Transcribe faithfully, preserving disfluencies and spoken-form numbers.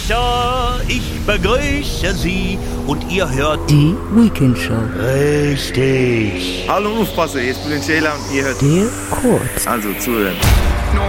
Fischer, ich begrüße Sie und ihr hört Die Weekend Show. richtig. Hallo Aufpasser, jetzt bin ich Sheila und ihr hört Der Kurz. also zuhören.